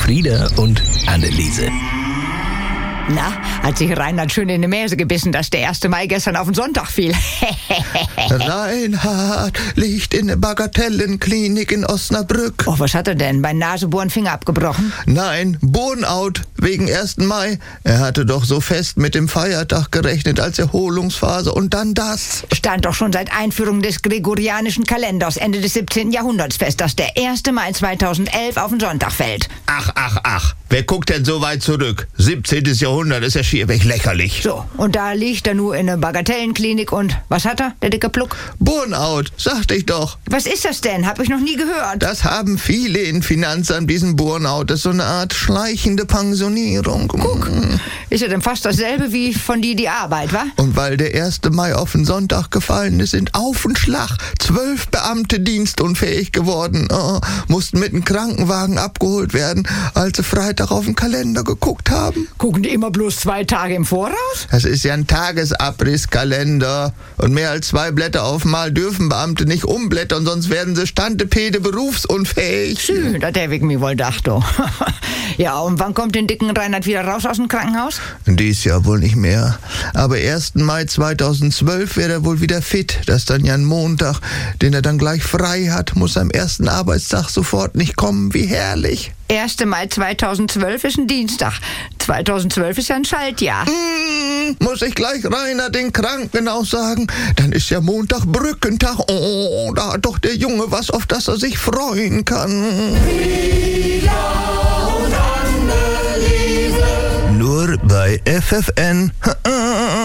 Frieda und Anneliese. Na, hat sich Reinhard schön in die Mäse gebissen, dass der 1. Mai gestern auf den Sonntag fiel. Reinhard liegt in der Bagatellenklinik in Osnabrück. Oh, was hat er denn? Bei Nasebohren Finger abgebrochen? Nein, Burnout wegen 1. Mai. Er hatte doch so fest mit dem Feiertag gerechnet als Erholungsphase und dann das. Stand doch schon seit Einführung des gregorianischen Kalenders Ende des 17. Jahrhunderts fest, dass der 1. Mai 2011 auf den Sonntag fällt. Ach. Wer guckt denn so weit zurück? 17. Jahrhundert ist ja schierweg lächerlich. So, und da liegt er nur in der Bagatellenklinik und was hat er, der dicke Pluck? Burnout, sagte ich doch. Was ist das denn? Hab ich noch nie gehört. Das haben viele in Finanzamt, diesen Burnout. Das ist so eine Art schleichende Pensionierung. Guck, ist ja dann fast dasselbe wie von dir die Arbeit, wa? Und weil der 1. Mai auf den Sonntag gefallen ist, sind auf den Schlag 12 Beamte dienstunfähig geworden. Mussten mit einem Krankenwagen abgeholt werden, als sie Freitag auf den Kalender geguckt haben. Gucken die immer bloß 2 Tage im Voraus? Das ist ja ein Tagesabrisskalender. Und mehr als 2 Blätter auf Mal dürfen Beamte nicht umblättern, sonst werden sie Standepede berufsunfähig. Schön, das der wegen mir wohl dachte. Ja, und wann kommt den dicken Reinhard wieder raus aus dem Krankenhaus? Dies Jahr wohl nicht mehr. Aber 1. Mai 2012 wäre er wohl wieder fit. Das ist dann ja ein Montag, den er dann gleich frei hat. Muss am ersten Arbeitstag sofort nicht kommen. Wie herrlich. 1. Mai 2012 ist ein Dienstag. 2012 ist ja ein Schaltjahr. Muss ich gleich Reinhard den Kranken auch sagen? Dann ist ja Montag Brückentag. Oh, da hat doch der Junge was, auf das er sich freuen kann. Nur bei FFN.